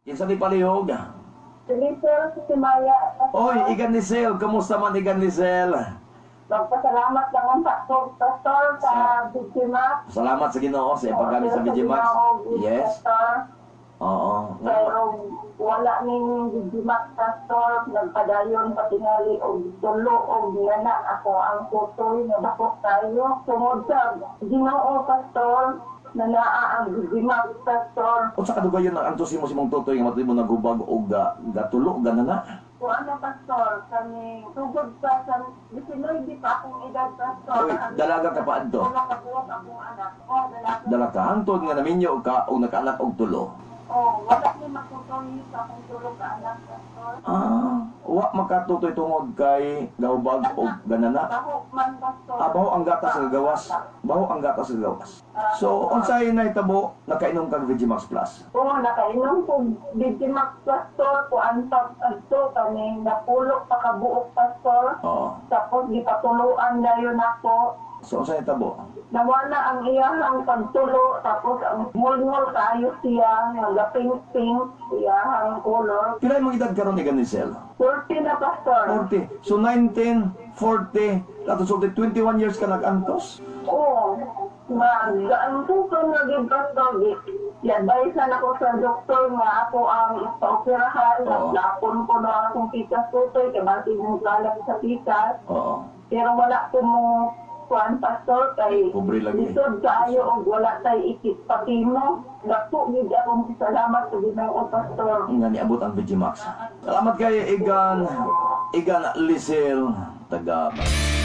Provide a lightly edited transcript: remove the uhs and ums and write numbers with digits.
Kinsa ni palihog? Silisel si Maya. Oy, Igan Lisel, kamusta man Igan Lisel? Magpasalamat lang ang pastor sa biktima. Salamat sa Ginoo sa paggamit sa Vigimax. Yes. Oo. Pero wala ning Vigimax pastor, nagpadayon patingali og tulo og nana ako ang tutoy nga bakok tayo. Tungod sa Ginoo pastor, na naa ang Vigimax pastor. Unsa kadugayon ang antusin mo si mong tutoy nga matay mo nagubag og gatulo ganana? Kuan na pastor, kami tugod pa sa 19 di pa akong edad pastor. Uy, dalaga ka pa adto. Wala ka buwag akong anak. Dalaga. Dala ka hangtod nga naminyo ka og nakaanak og tulo. Wala ni matutoy sa akong tulog ka anak pastor. Wa makatutoy tungod kay gahubag og ganana. Baho man pastor. Baho ang gatas sa gawas. Baho ang gatas sa gawas. So, unsay nahitabo nakainom kag Vigimax Plus? Nakainom ko Vigimax pastor ko antap adto kami napulok pa kabuok pastor. Oo. Tapos gipatuluan na yun ako. So, unsay nahitabo? Nawala ang iyang pagtulo, tapos ang mulmul kayo siya, nga gaping-pink, iyang color. Pila imong edad karon ni Ganisel? 40 na pastor. 40. So 19, 40, lato so 21 years ka nag-antos. Oo. Ang tukon na gid pastor. I-advise na ako sa doktor nga ako ang ipa-operahan. Oo. Napon ko na akong pikas tutoy, kaya bakit yung kalag sa pikas. Oo. Pero wala ko mo kuan pastor kay Pobre lagi. isod kaayo og wala tay ikit patimo. Dako gid akong salamat sa Ginoo pastor. Nga niabot ang Vigimax. Salamat kay Igan Lisel taga